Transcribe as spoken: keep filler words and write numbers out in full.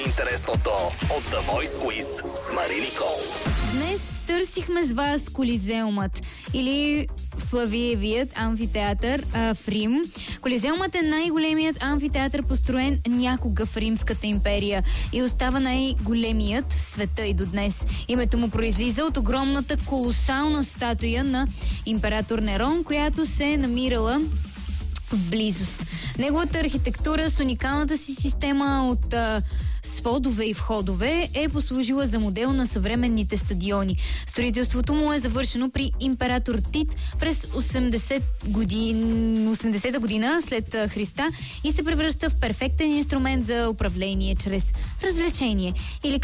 Интересното от The Voice Quiz с Мари Никол. Днес търсихме с вас Колизеумът или Флавиевият амфитеатър а, в Рим. Колизеумът е най-големият амфитеатър, построен някога в Римската империя и остава най-големият в света и до днес. Името му произлиза от огромната колосална статуя на император Нерон, която се е намирала в близост. Неговата архитектура с уникалната си система от а, сводове и входове е послужила за модел на съвременните стадиони. Строителството му е завършено при император Тит през осемдесета година след Христа и се превръща в перфектен инструмент за управление чрез развлечение или